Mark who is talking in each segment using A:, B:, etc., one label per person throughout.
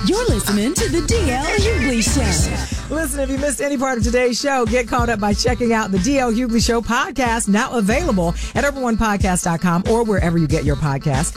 A: You're listening to the DL Hughley Show.
B: Listen, if you missed any part of today's show, get caught up by checking out the DL Hughley Show podcast, now available at UrbanOnePodcast.com or wherever you get your podcasts.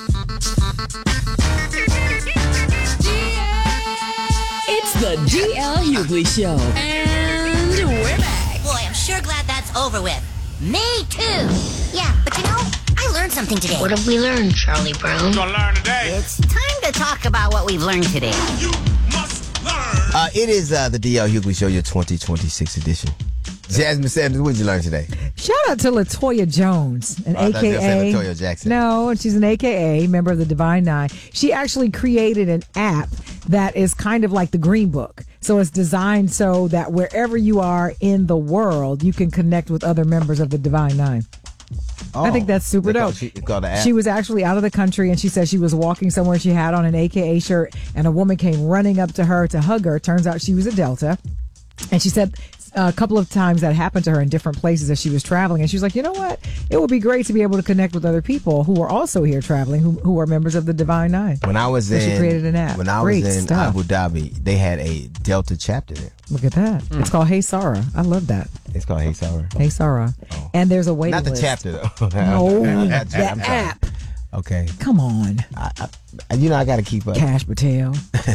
A: It's the DL Hughley Show. And we're back.
C: Boy, I'm sure glad that's over with. Me too. Yeah, but you know, I learned something today.
D: What have we learned, Charlie Brown?
E: Gonna learn today.
C: It's time to talk about what we've learned today.
E: You must learn.
F: It is the DL Hughley Show, your 2026 edition. Jasmine Sanders, what did you learn today?
B: Shout out to LaToya Jones, an
F: I thought you were
B: AKA.
F: saying LaToya Jackson.
B: No, she's an AKA, member of the Divine Nine. She actually created an app that is kind of like the Green Book. So it's designed so that wherever you are in the world, you can connect with other members of the Divine Nine. I think that's super dope. She was actually out of the country, and she said she was walking somewhere. She had on an AKA shirt, and a woman came running up to her to hug her. Turns out she was a Delta. And she said a couple of times that happened to her in different places as she was traveling. And she was like, you know what? It would be great to be able to connect with other people who are also here traveling, who are members of the Divine Nine.
F: When I was
B: she created an app.
F: When I was in Abu Dhabi, they had a Delta chapter there.
B: Look at that. It's called Hey Sarah. I love that.
F: It's called Hey Sarah.
B: Hey Sarah. Oh. And there's a waiting
F: list. Not the
B: list.
F: chapter, though.
B: No, the app.
F: Okay.
B: Come on.
F: I got to keep up.
B: Cash Patel.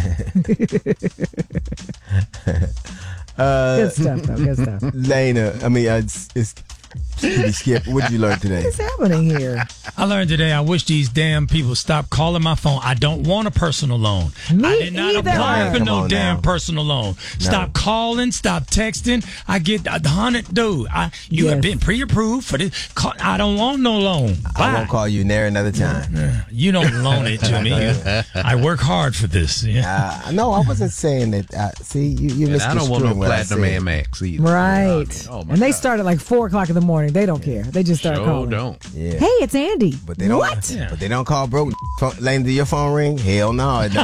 B: Good stuff, though. Good stuff.
F: Lena, it's Skip. What did you learn today?
B: What's happening here?
G: I learned today I wish these damn people stop calling my phone. I don't want a personal loan.
B: Me
G: I did not apply for no damn personal loan. No. Stop calling. Stop texting. I get 100. Dude, you have been pre-approved for this. I don't want no loan. Bye.
F: I won't call you near another time.
G: You don't loan it to me. I work hard for this. Yeah.
F: No, I wasn't saying that. See, you misconstruing
H: I don't want no platinum Amex either.
B: Right.
H: Oh,
B: and they start at like 4 o'clock in the morning. They don't care. They just start calling.
H: Don't.
F: Yeah.
B: Hey, it's Andy.
F: But they don't.
B: What?
F: But they don't call broke. Lane, do your phone ring? Hell no, it don't.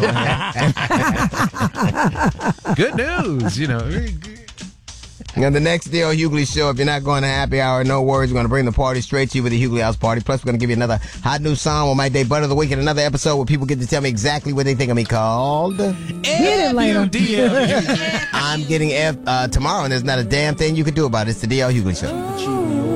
H: Good news, you know.
F: Now, the next DL Hughley Show, if you're not going to happy hour, no worries. We're going to bring the party straight to you with the Hughley House Party. Plus, we're going to give you another hot new song on my day, Butter of the Week, and another episode where people get to tell me exactly what they think of me called.
B: Get it, Lena.
F: I'm getting F tomorrow, and there's not a damn thing you can do about it. It's the DL Hughley Show.